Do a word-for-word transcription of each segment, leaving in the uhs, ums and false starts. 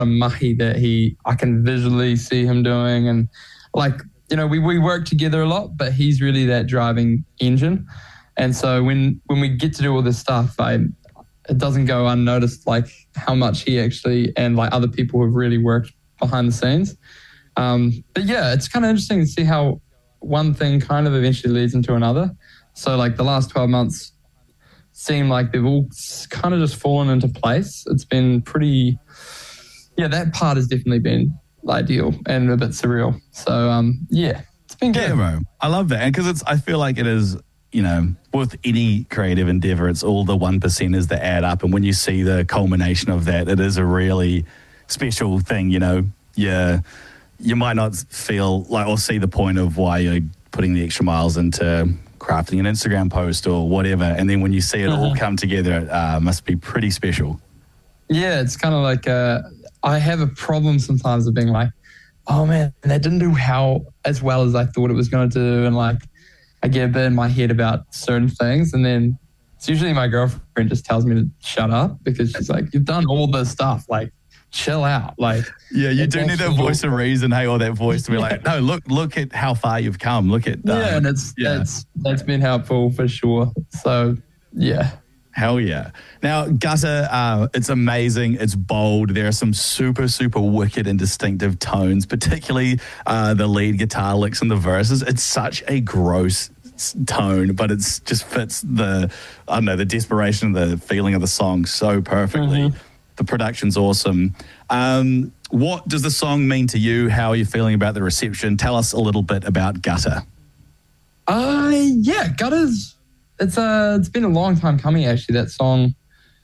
of mahi that he, I can visually see him doing. And like, you know, we, we work together a lot, but he's really that driving engine. And so when, when we get to do all this stuff, I, it doesn't go unnoticed, like how much he actually, and like other people have really worked behind the scenes. Um, but yeah, it's kind of interesting to see how one thing kind of eventually leads into another. So like the last twelve months seem like they've all kind of just fallen into place. It's been pretty, yeah, that part has definitely been ideal and a bit surreal. So um, yeah, it's been good. Yeah, bro. I love that. And because it's, I feel like it is, you know, with any creative endeavor, it's all the one percenters that add up. And when you see the culmination of that, it is a really special thing, you know. Yeah. You might not feel like or see the point of why you're putting the extra miles into crafting an Instagram post or whatever. And then when you see it mm-hmm. all come together, it uh, must be pretty special. Yeah, it's kind of like uh, I have a problem sometimes of being like, oh man, that didn't do how as well as I thought it was going to do. And like, I get a bit in my head about certain things. And then it's usually my girlfriend just tells me to shut up because she's like, you've done all this stuff. Like, chill out. Like, yeah, you do need that voice of reason, hey, or that voice to be yeah. like, no, look, look at how far you've come. Look at uh, yeah, and it's yeah. that's that's been helpful for sure. So yeah, hell yeah. Now, Gutter, uh, it's amazing. It's bold. There are some super, super wicked and distinctive tones, particularly uh, the lead guitar licks and the verses. It's such a gross tone, but it's just fits the I don't know the desperation, the feeling of the song so perfectly. Mm-hmm. The production's awesome. Um, what does the song mean to you? How are you feeling about the reception? Tell us a little bit about Gutter. Uh, yeah, Gutter's, it's, uh, it's been a long time coming, actually, that song.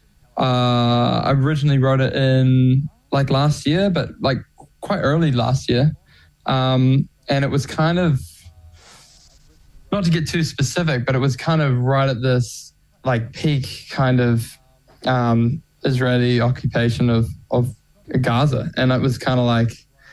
Uh, I originally wrote it in, like, last year, but, like, quite early last year. Um, and it was kind of, not to get too specific, but it was kind of right at this, like, peak kind of... Um, Israeli occupation of, of Gaza. And it was kind of like,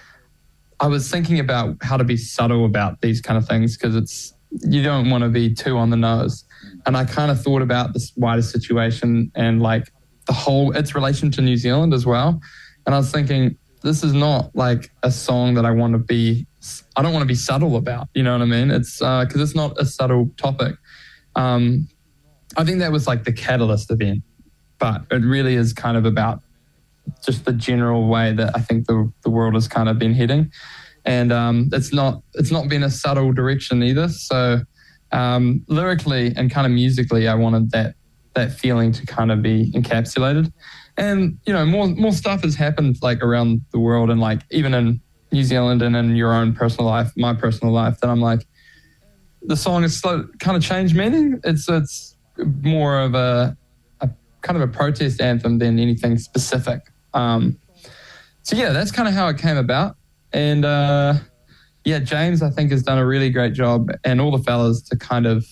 I was thinking about how to be subtle about these kind of things because it's, you don't want to be too on the nose. And I kind of thought about this wider situation and like the whole, its relation to New Zealand as well. And I was thinking, this is not like a song that I want to be, I don't want to be subtle about, you know what I mean? It's uh, because it's not a subtle topic. Um, I think that was like the catalyst event. But it really is kind of about just the general way that I think the the world has kind of been heading, and um, it's not it's not been a subtle direction either. So um, lyrically and kind of musically, I wanted that that feeling to kind of be encapsulated, and you know more more stuff has happened like around the world and like even in New Zealand and in your own personal life, my personal life, that I'm like the song has slow, kind of changed meaning. It's it's more of a kind of a protest anthem than anything specific. Um, so yeah, that's kind of how it came about. And uh, yeah, James, I think, has done a really great job, and all the fellas to kind of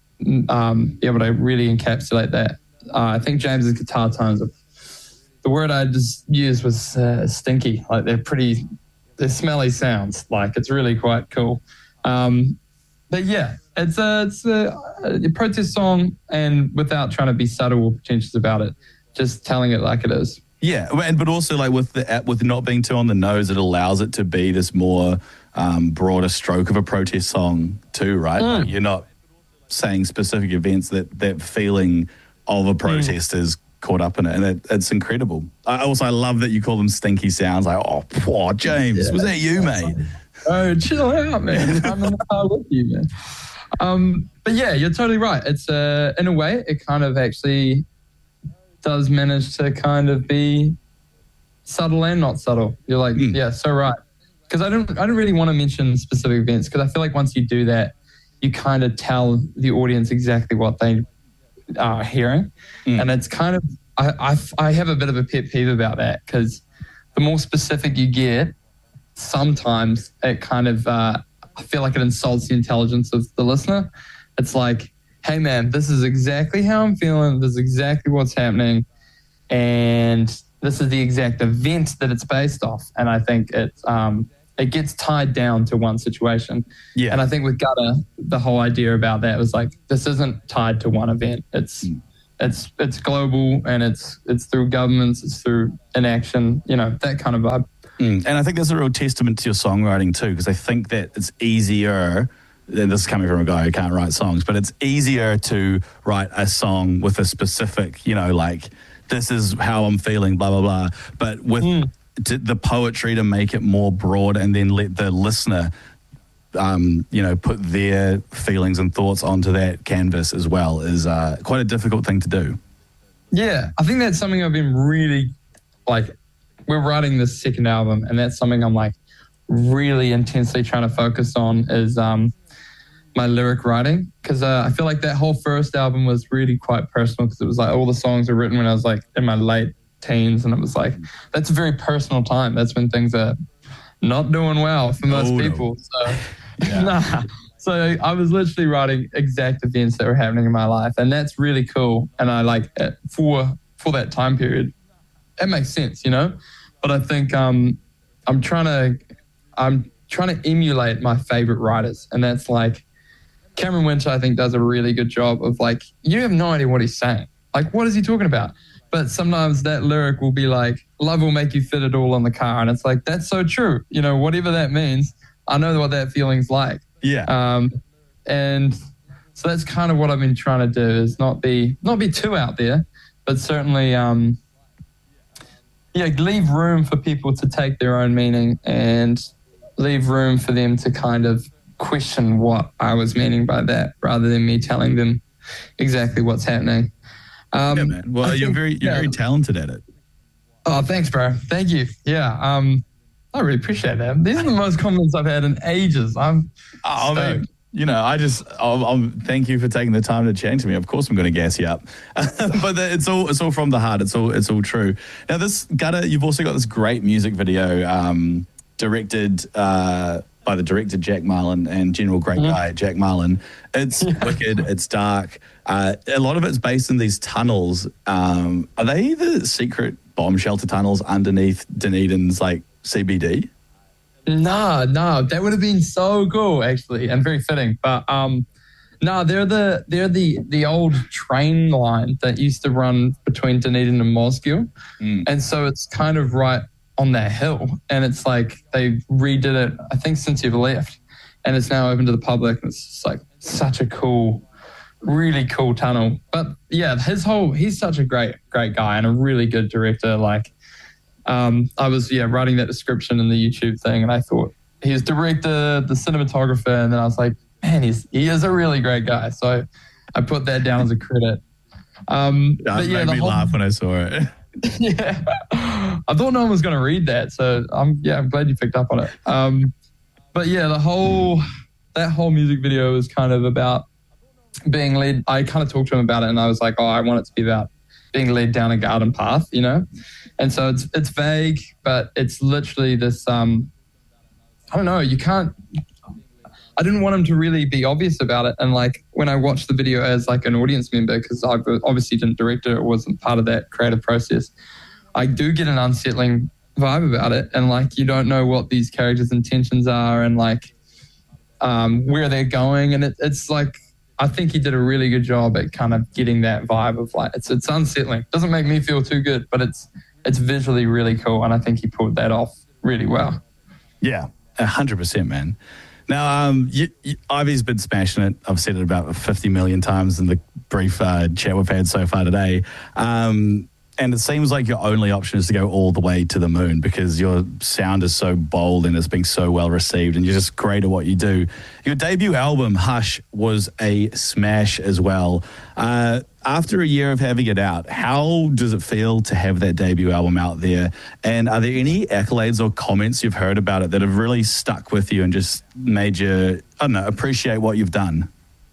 um, be able to really encapsulate that. Uh, I think James's guitar tones, are, the word I just used was uh, stinky. Like they're pretty, they're smelly sounds. Like it's really quite cool. Um, but yeah, It's a, it's a, a protest song, and without trying to be subtle or pretentious about it, just telling it like it is. Yeah, and but also like with the with not being too on the nose, it allows it to be this more um, broader stroke of a protest song too, right? Mm. Like you're not saying specific events, that that feeling of a protest mm. is caught up in it, and it, it's incredible. I also I love that you call them stinky sounds. Like, oh, poor James, yeah, was that you, mate? Oh, chill out, man. I'm in the car with you, man. Um, but yeah, you're totally right. It's uh, in a way, it kind of actually does manage to kind of be subtle and not subtle. You're like, mm. yeah, so right. Because I don't, I don't really want to mention specific events because I feel like once you do that, you kind of tell the audience exactly what they are hearing, mm. and it's kind of, I, I, I have a bit of a pet peeve about that because the more specific you get, sometimes it kind of. Uh, I feel like it insults the intelligence of the listener. It's like, hey man, this is exactly how I'm feeling. This is exactly what's happening. And this is the exact event that it's based off. And I think it, um, it gets tied down to one situation. Yeah. And I think with Gutter, the whole idea about that was like, this isn't tied to one event. It's, it's it's global and it's it's through governments, it's through inaction, you know, that kind of vibe. Mm. And I think that's a real testament to your songwriting too, because I think that it's easier, and this is coming from a guy who can't write songs, but it's easier to write a song with a specific, you know, like, this is how I'm feeling, blah, blah, blah. But with mm. t- the poetry to make it more broad and then let the listener, um, you know, put their feelings and thoughts onto that canvas as well is uh, quite a difficult thing to do. Yeah, I think that's something I've been really, like, we're writing this second album, and that's something I'm like really intensely trying to focus on is um, my lyric writing, because uh, I feel like that whole first album was really quite personal, because it was like all the songs were written when I was like in my late teens, and it was like, that's a very personal time. That's when things are not doing well for most oh, people. No. So, yeah. nah. So I was literally writing exact events that were happening in my life, and that's really cool. And I like it for for that time period. It makes sense, you know. But I think um, I'm trying to I'm trying to emulate my favorite writers, and that's like Cameron Winter. I think does a really good job of like, you have no idea what he's saying. Like, what is he talking about? But sometimes that lyric will be like, "Love will make you fit it all on the car," and it's like, that's so true. You know, whatever that means, I know what that feeling's like. Yeah. Um, and so that's kind of what I've been trying to do, is not be not be too out there, but certainly, um, yeah, leave room for people to take their own meaning and leave room for them to kind of question what I was meaning by that, rather than me telling them exactly what's happening. Um, yeah, man. Well, I you're think, very you're yeah. very talented at it. Oh, thanks, bro. Thank you. Yeah. Um, I really appreciate that. These are the most compliments I've had in ages. I'm oh, man, you know, I just, I'm, I'm, thank you for taking the time to chat to me. Of course, I'm going to gas you up, but the, it's all, it's all from the heart. It's all, it's all true. Now, this Gutter, you've also got this great music video um, directed uh, by the director Jack Marlin and general great mm-hmm. guy Jack Marlin. It's yeah. wicked. It's dark. Uh, a lot of it's based in these tunnels. Um, are they the secret bomb shelter tunnels underneath Dunedin's like C B D? No, no, that would have been so cool actually, and very fitting. But um, no, they're the they're the the old train line that used to run between Dunedin and Mosgiel, mm. and so it's kind of right on that hill, and it's like they redid it, I think, since you've left, and it's now open to the public. And it's just like such a cool, really cool tunnel. But yeah, his whole he's such a great great guy and a really good director. Like. Um, I was, yeah, writing that description in the YouTube thing, and I thought he's director, the cinematographer, and then I was like, man, he's, he is a really great guy. So I put that down as a credit. Um, that but yeah, made me whole, laugh when I saw it. Yeah. I thought no one was going to read that. So I'm, yeah, I'm glad you picked up on it. Um, but yeah, the whole, that whole music video is kind of about being led. I kind of talked to him about it, and I was like, oh, I want it to be about being led down a garden path, you know? And so it's it's vague, but it's literally this, um, I don't know, you can't, I didn't want him to really be obvious about it. And like when I watched the video as like an audience member, because I obviously didn't direct it, it wasn't part of that creative process, I do get an unsettling vibe about it. And like, you don't know what these characters' intentions are and like um, where they're going. And it, it's like, I think he did a really good job at kind of getting that vibe of like, it's it's unsettling. Doesn't make me feel too good, but it's it's visually really cool. And I think he pulled that off really well. Yeah, one hundred percent, man. Now, um, you, you, Ivy's been smashing it. I've said it about fifty million times in the brief uh, chat we've had so far today. Um, and it seems like your only option is to go all the way to the moon because your sound is so bold and it's being so well received and you're just great at what you do. Your debut album, Hush, was a smash as well. Uh, after a year of having it out, how does it feel to have that debut album out there? And are there any accolades or comments you've heard about it that have really stuck with you and just made you, I don't know, appreciate what you've done?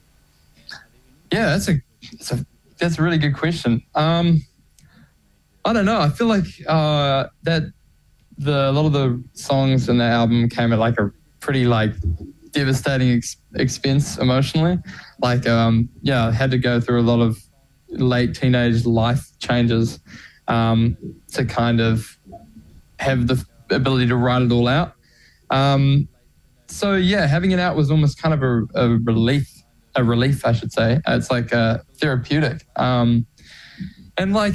Yeah, that's a, that's a, that's a really good question. Um, I don't know. I feel like uh, that the a lot of the songs in the album came at like a pretty like devastating ex- expense emotionally. Like, um, yeah, I had to go through a lot of late teenage life changes um, to kind of have the ability to write it all out. Um, so yeah, having it out was almost kind of a, a relief, a relief, I should say. It's like a therapeutic. Um, And like,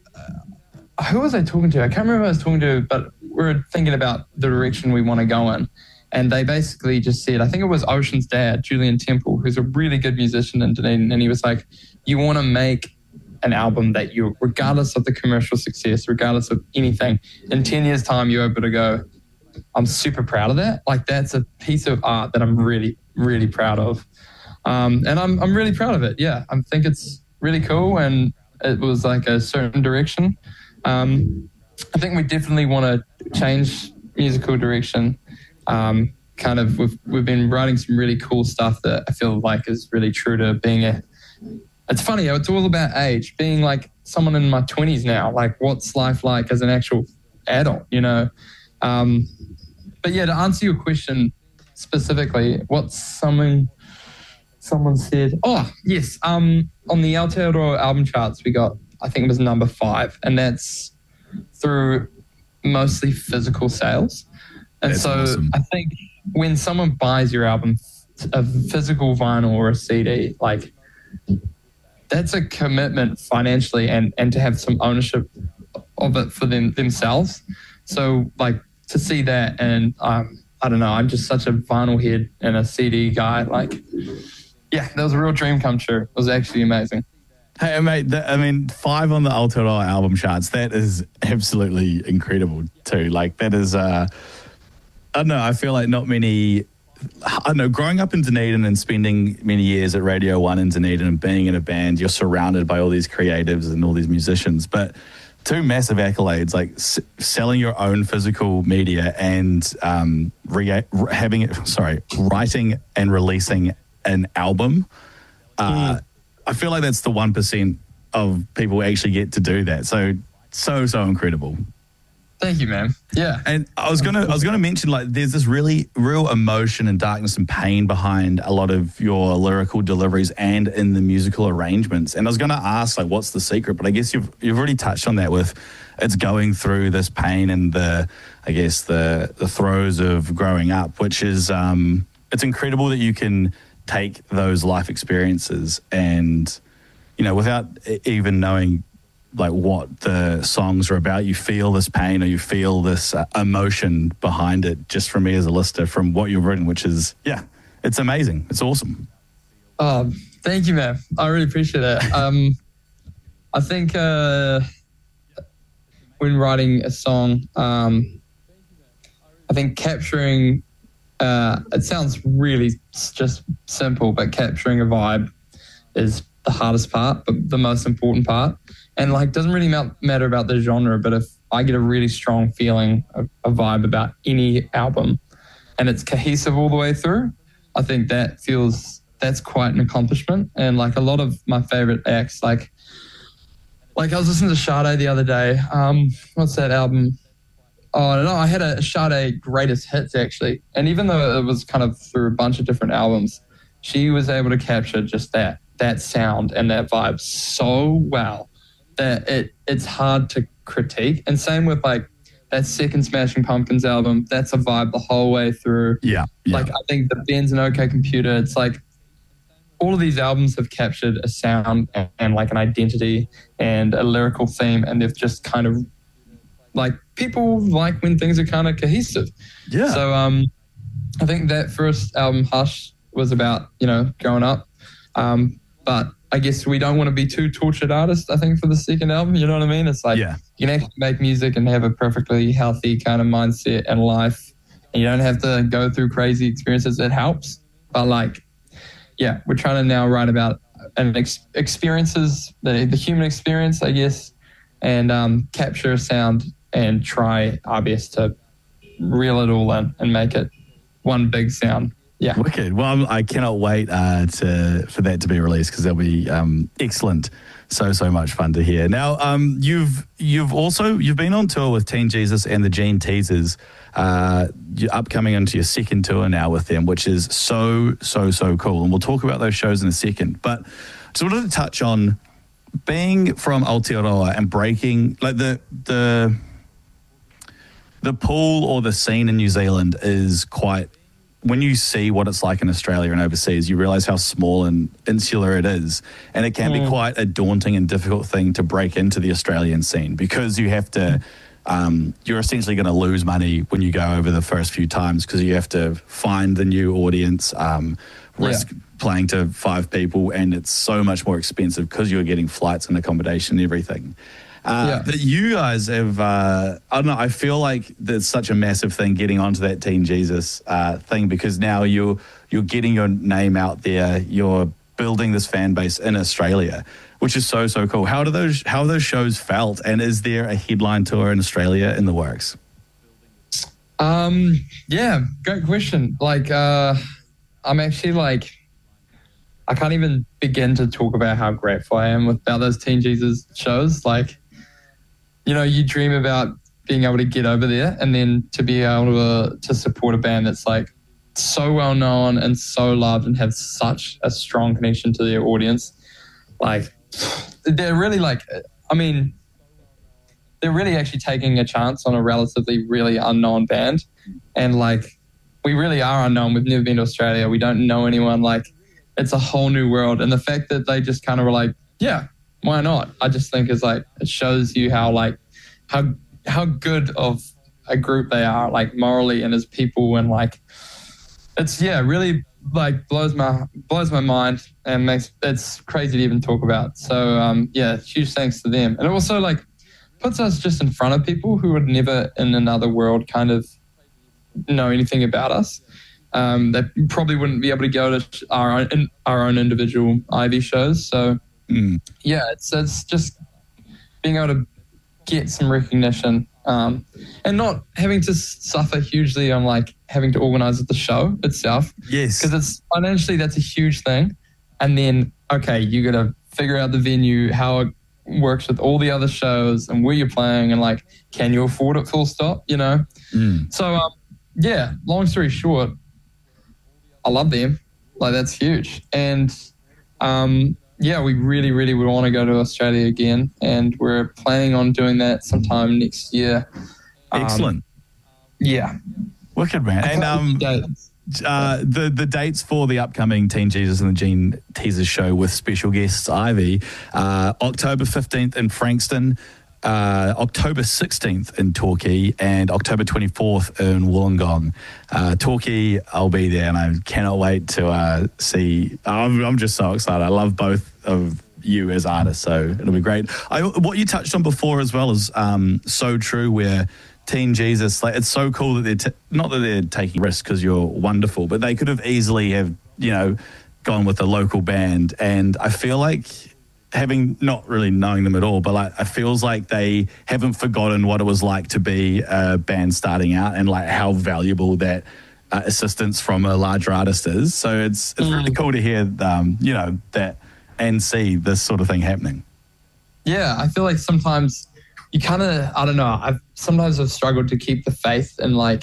uh, who was I talking to? I can't remember who I was talking to, but we were thinking about the direction we want to go in. And they basically just said, I think it was Ocean's dad, Julian Temple, who's a really good musician in Dunedin. And he was like, you want to make an album that you, regardless of the commercial success, regardless of anything, in ten years time, you're able to go, I'm super proud of that. Like that's a piece of art that I'm really, really proud of. Um, and I'm I'm really proud of it. Yeah, I think it's really cool. And it was like a certain direction. Um, I think we definitely want to change musical direction. Um, kind of, we've, we've been writing some really cool stuff that I feel like is really true to being a, it's funny, it's all about age, being like someone in my twenties now, like what's life like as an actual adult, you know? Um, but yeah, to answer your question specifically, what's something someone said? Oh, yes. Um, on the Aotearoa album charts, we got, I think it was number five, and that's through mostly physical sales. And that's so awesome. I think when someone buys your album, a physical vinyl or a C D, like that's a commitment financially and, and to have some ownership of it for them themselves. So like to see that, and um, I don't know, I'm just such a vinyl head and a C D guy. Like, yeah, that was a real dream come true. It was actually amazing. Hey, mate, that, I mean, five on the Aotearoa album charts, that is absolutely incredible too. Like that is, uh, I don't know, I feel like not many, I don't know, growing up in Dunedin and spending many years at Radio One in Dunedin and being in a band, you're surrounded by all these creatives and all these musicians, but two massive accolades, like s- selling your own physical media and um, re- having it, sorry, writing and releasing an album. Uh, mm. I feel like that's the one percent of people who actually get to do that. So, so, so incredible. Thank you, man. Yeah. And I was gonna, I was gonna mention, like, there's this really, real emotion and darkness and pain behind a lot of your lyrical deliveries and in the musical arrangements. And I was gonna ask, like, what's the secret? But I guess you've you've already touched on that with it's going through this pain and the, I guess the the throes of growing up, which is, um, it's incredible that you can take those life experiences and, you know, without even knowing like what the songs are about, you feel this pain or you feel this uh, emotion behind it, just from me as a listener, from what you've written, which is, yeah, it's amazing. It's awesome. Oh, thank you, man. I really appreciate it. Um, I think uh, when writing a song, um, I think capturing, uh, it sounds really just simple, but capturing a vibe is the hardest part, but the most important part. And like, doesn't really matter about the genre, but if I get a really strong feeling, a, a vibe about any album, and it's cohesive all the way through, I think that feels, that's quite an accomplishment. And like a lot of my favorite acts, like, like I was listening to Sade the other day. Um, what's that album? Oh, I don't know. I had a Sade greatest hits actually. And even though it was kind of through a bunch of different albums, she was able to capture just that, that sound and that vibe so well that it it's hard to critique. And same with like that second Smashing Pumpkins album, that's a vibe the whole way through. Yeah. yeah. Like I think the Ben's an OK Computer, it's like all of these albums have captured a sound and, and like an identity and a lyrical theme, and they've just kind of like, people like when things are kind of cohesive. Yeah. So um, I think that first album, Hush, was about, you know, growing up. Um, but I guess we don't want to be too tortured artists, I think, for the second album. You know what I mean? It's like, yeah. you can actually make music and have a perfectly healthy kind of mindset and life. And you don't have to go through crazy experiences. It helps. But like, yeah, we're trying to now write about an ex- experiences, the, the human experience, I guess, and um, capture a sound and try our best to reel it all in and make it one big sound. Yeah. Wicked. Well, I cannot wait uh, to for that to be released, because that'll be um, excellent. So, so much fun to hear. Now, um, you've you've also, you've been on tour with Teen Jesus and the Gene Teasers. Uh, you're upcoming into your second tour now with them, which is so, so, so cool. And we'll talk about those shows in a second. But just wanted to touch on being from Aotearoa and breaking, like the the the pool or the scene in New Zealand is quite when you see what it's like in Australia and overseas, you realize how small and insular it is. And it can mm. be quite a daunting and difficult thing to break into the Australian scene because you have to, um, you're essentially going to lose money when you go over the first few times because you have to find the new audience, um, risk yeah. playing to five people, and it's so much more expensive because you're getting flights and accommodation and everything. Uh, yeah. But you guys have, uh, I don't know, I feel like there's such a massive thing getting onto that Teen Jesus uh, thing because now you're, you're getting your name out there, you're building this fan base in Australia, which is so, so cool. How do those, how have those shows felt? And is there a headline tour in Australia in the works? Um, yeah, great question. Like, uh, I'm actually like, I can't even begin to talk about how grateful I am with about those Teen Jesus shows. Like, you know, you dream about being able to get over there and then to be able to, to support a band that's like so well known and so loved and have such a strong connection to their audience. Like, they're really like, I mean, they're really actually taking a chance on a relatively really unknown band. And like, we really are unknown. We've never been to Australia. We don't know anyone. Like, it's a whole new world. And the fact that they just kind of were like, yeah, why not? I just think is like, it shows you how like, how, how good of a group they are, like morally and as people. And like, it's, yeah, really like blows my, blows my mind and makes, it's crazy to even talk about. So um, yeah, huge thanks to them. And it also like puts us just in front of people who would never in another world kind of know anything about us. Um, they probably wouldn't be able to go to our own, our own individual Ivy shows. So mm. yeah, it's it's just being able to get some recognition um, and not having to suffer hugely on like having to organize the show itself. Yes, because it's financially that's a huge thing. And then okay, you got to figure out the venue, how it works with all the other shows, and where you're playing, and like can you afford it? Full stop. You know. Mm. So um, yeah, long story short. I love them. Like, that's huge. And, um, yeah, we really, really would want to go to Australia again. And we're planning on doing that sometime next year. Excellent. Um, yeah. Wicked, man. And um, uh, the, the dates for the upcoming Teen Jesus and the Gene Teaser show with special guests Ivy, uh, October fifteenth in Frankston, Uh, October sixteenth in Torquay, and October twenty-fourth in Wollongong. Uh, Torquay, I'll be there, and I cannot wait to uh, see. I'm, I'm just so excited. I love both of you as artists, so it'll be great. I, what you touched on before as well is um, so true. Where Teen Jesus, like, it's so cool that they're t- not that they're taking risks because you're wonderful, but they could have easily have you know gone with a local band, and I feel like. Having not really knowing them at all, but like it feels like they haven't forgotten what it was like to be a band starting out and like how valuable that uh, assistance from a larger artist is. So it's it's mm. really cool to hear, um, you know, that and see this sort of thing happening. Yeah, I feel like sometimes you kind of, I don't know, I've sometimes I've struggled to keep the faith in like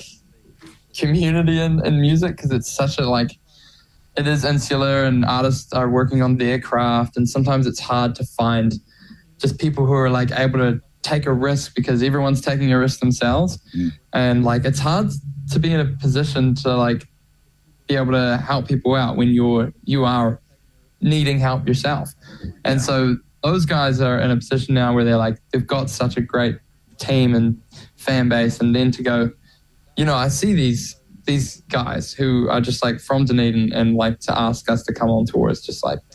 community and, and music because it's such a like, it is insular and artists are working on their craft, and sometimes it's hard to find just people who are like able to take a risk because everyone's taking a risk themselves. Mm. And like it's hard to be in a position to like be able to help people out when you're you are needing help yourself. And yeah. so those guys are in a position now where they're like they've got such a great team and fan base, and then to go, you know, I see these these guys who are just like from Dunedin and like to ask us to come on tour is just like,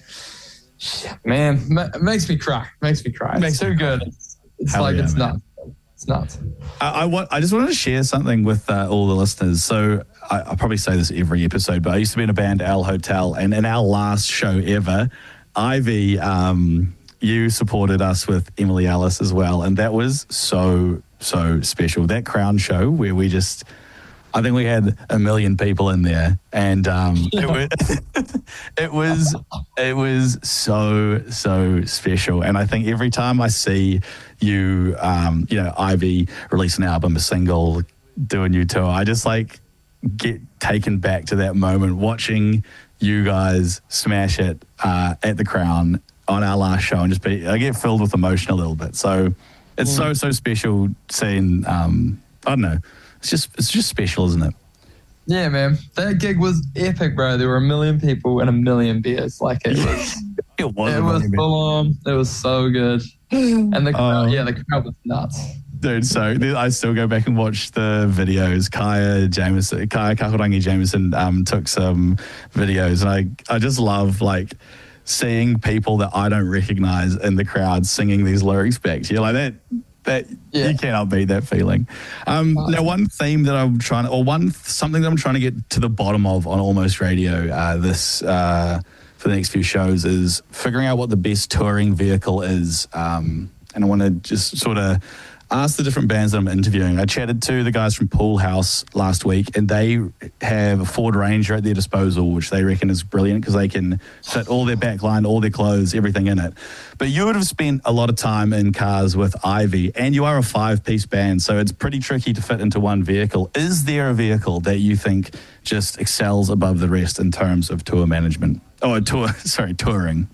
shit, man, it makes me cry. It makes me cry. It makes it's so good. It's, it's like, yeah, it's man. nuts. It's nuts. I, I want. I just wanted to share something with uh, all the listeners. So I, I probably say this every episode, but I used to be in a band, Al Hotel, and in our last show ever, Ivy, um, you supported us with Emily Ellis as well, and that was so, so special. That Crown show where we just... I think we had a million people in there, and um, it, was, it was it was so so special. And I think every time I see you, um, you know, Ivy release an album, a single, do a new tour, I just like get taken back to that moment, watching you guys smash it uh, at the Crown on our last show, and just be I get filled with emotion a little bit. So it's mm. so so special seeing. Um, I don't know. It's just it's just special, isn't it? Yeah, man. That gig was epic, bro. There were a million people and a million beers. Like, it was... It was, it was full on. It was so good. And the crowd, um, yeah, the crowd was nuts. Dude, so I still go back and watch the videos. Kaya Jameson, Kaya Kahurangi Jameson um, took some videos, and I, I just love like seeing people that I don't recognize in the crowd singing these lyrics back to you. Like that, that yeah. You cannot beat that feeling. Um, wow. Now, one theme that I'm trying to, or one something that I'm trying to get to the bottom of on Almost Radio uh, this. Uh, for the next few shows is figuring out what the best touring vehicle is. Um, and I want to just sort of ask the different bands that I'm interviewing. I chatted to the guys from Pool House last week, and they have a Ford Ranger at their disposal, which they reckon is brilliant because they can fit all their backline, all their clothes, everything in it. But you would have spent a lot of time in cars with Ivy, and you are a five-piece band, so it's pretty tricky to fit into one vehicle. Is there a vehicle that you think just excels above the rest in terms of tour management? Oh, tour, sorry, touring.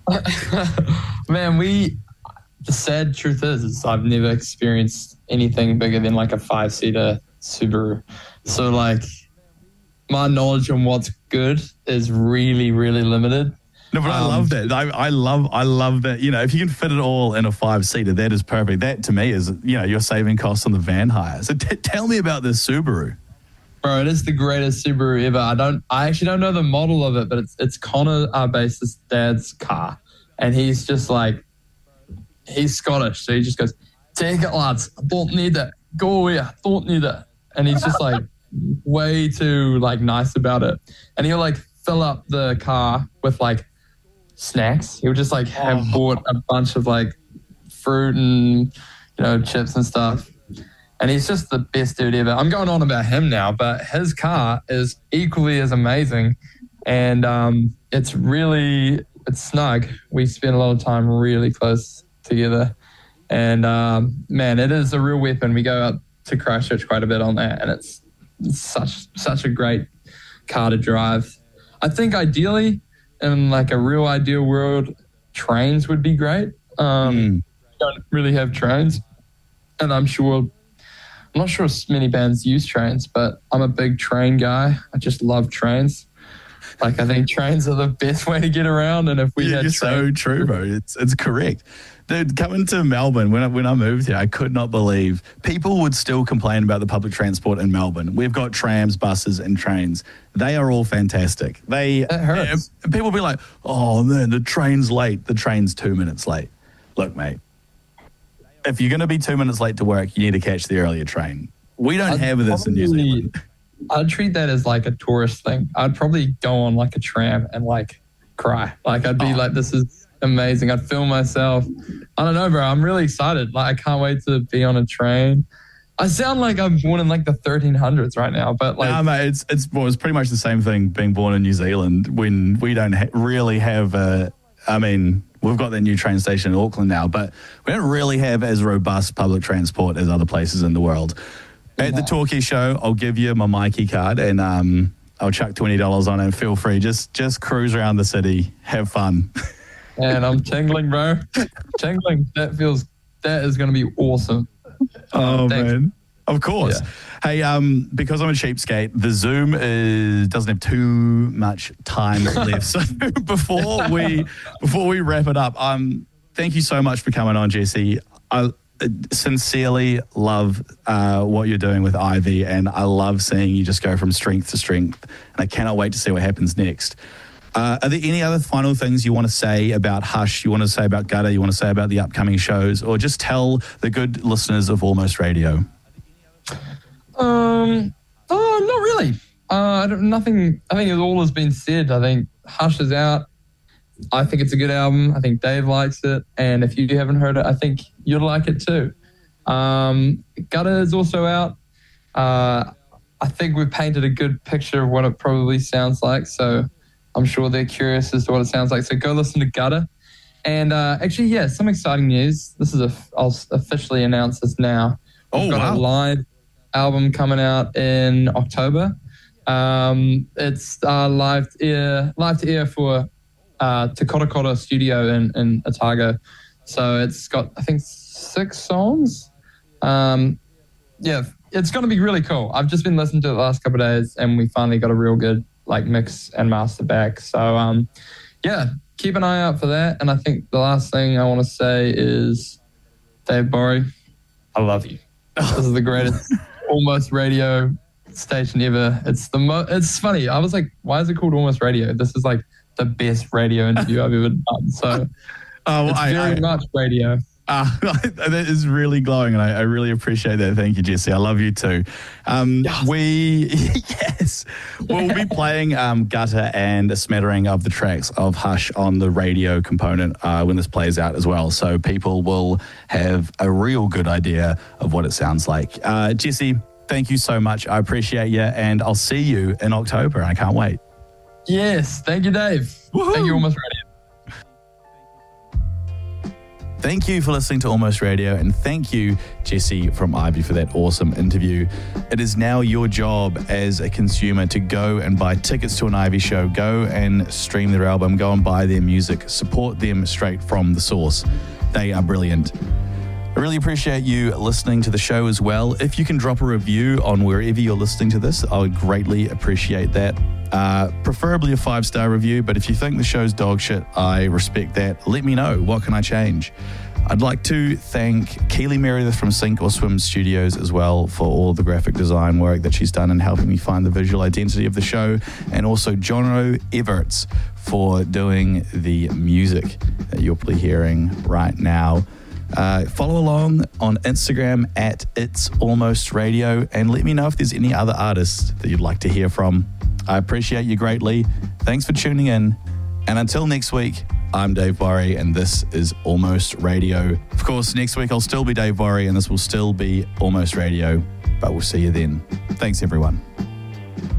Man, we, the sad truth is, is I've never experienced anything bigger than like a five-seater Subaru. So like my knowledge on what's good is really, really limited. No, but um, I love that. I, I love, I love that. You know, if you can fit it all in a five-seater, that is perfect. That to me is, you know, you're saving costs on the van hire. So t- tell me about this Subaru. Bro, it is the greatest Subaru ever. I don't, I actually don't know the model of it, but it's it's Connor, our bassist dad's car, and he's just like, he's Scottish, so he just goes, "Take it, lads. I don't need it. Go away. I don't need it." And he's just like way too like nice about it, and he'll like fill up the car with like snacks. He'll just like have oh. bought a bunch of like fruit and you know chips and stuff. And he's just the best dude ever. I'm going on about him now, but his car is equally as amazing. And um, it's really, it's snug. We spend a lot of time really close together. And um, man, it is a real weapon. We go out to Christchurch quite a bit on that. And it's, it's such, such a great car to drive. I think ideally, in like a real ideal world, trains would be great. Um, mm. We don't really have trains. And I'm sure... I'm not sure if many bands use trains, but I'm a big train guy. I just love trains. Like, I think trains are the best way to get around. And if we yeah, had you're trains, so true, bro. It's it's correct. Dude, coming to Melbourne, when I, when I moved here, I could not believe people would still complain about the public transport in Melbourne. We've got trams, buses, and trains. They are all fantastic. They it hurts. Uh, people be like, "Oh man, the train's late. The train's two minutes late." Look, mate. If you're going to be two minutes late to work, you need to catch the earlier train. We don't I'd have this probably, in New Zealand. I'd treat that as like a tourist thing. I'd probably go on like a tram and like cry. Like I'd be oh. like, this is amazing. I'd film myself. I don't know, bro. I'm really excited. Like I can't wait to be on a train. I sound like I'm born in like the thirteen hundreds right now, but like... No, mate, it's, it's, well, it's pretty much the same thing being born in New Zealand when we don't ha- really have a... I mean... We've got that new train station in Auckland now, but we don't really have as robust public transport as other places in the world. At the Talkie Show, I'll give you my Mikey card and um, I'll chuck twenty dollars on it and feel free. Just just cruise around the city. Have fun. And I'm tingling, bro. Tingling. That feels, that is going to be awesome. Oh, Thanks. man. Of course. Yeah. Hey, um, because I'm a cheapskate, the Zoom is, doesn't have too much time left. So before we before we wrap it up, um, thank you so much for coming on, Jesse. I sincerely love uh, what you're doing with Ivy, and I love seeing you just go from strength to strength. And I cannot wait to see what happens next. Uh, are there any other final things you want to say about Hush, you want to say about Gutter, you want to say about the upcoming shows, or just tell the good listeners of Almost Radio? Um, oh, not really. Uh, I don't, nothing. I think it all has been said. I think Hush is out. I think it's a good album. I think Dave likes it, and if you haven't heard it, I think you'll like it too. Um, Gutter is also out. Uh, I think we've painted a good picture of what it probably sounds like. So I'm sure they're curious as to what it sounds like. So go listen to Gutter. And uh, actually, yeah, some exciting news. This is a. I'll officially announce this now. Oh, We've got wow. a live album coming out in October. Um, it's uh, live to air, live to air for uh, Te Kota Kota Studio in, in Otago. So it's got, I think, six songs. Um, yeah, it's going to be really cool. I've just been listening to it the last couple of days, and we finally got a real good like mix and master back. So um, yeah, keep an eye out for that. And I think the last thing I want to say is, Dave Borey, I love you. This is the greatest Almost Radio station ever. It's the mo- It's funny. I was like, why is it called Almost Radio? This is like the best radio interview I've ever done. So oh, well, it's I, very I, much radio. Uh, that is really glowing, and I, I really appreciate that. Thank you, Jesse. I love you too. Um, yes. We, yes, we'll be playing um, Gutter and a smattering of the tracks of Hush on the radio component uh, when this plays out as well. So people will have a real good idea of what it sounds like. Uh, Jesse, thank you so much. I appreciate you, and I'll see you in October. I can't wait. Yes. Thank you, Dave. Woo-hoo. Thank you, Almost Radio. Thank you for listening to Almost Radio, and thank you, Jesse from Ivy, for that awesome interview. It is now your job as a consumer to go and buy tickets to an Ivy show, go and stream their album, go and buy their music, support them straight from the source. They are brilliant. I really appreciate you listening to the show as well. If you can drop a review on wherever you're listening to this, I would greatly appreciate that. Uh, preferably a five-star review, but if you think the show's dog shit, I respect that. Let me know. What can I change? I'd like to thank Keely Meredith from Sink or Swim Studios as well for all the graphic design work that she's done in helping me find the visual identity of the show, and also Jono Everts for doing the music that you're probably hearing right now. Uh, follow along on Instagram at It's Almost Radio, and let me know if there's any other artists that you'd like to hear from. I appreciate you greatly. Thanks for tuning in. And until next week, I'm Dave Borey, and this is Almost Radio. Of course, next week I'll still be Dave Borey, and this will still be Almost Radio, but we'll see you then. Thanks, everyone.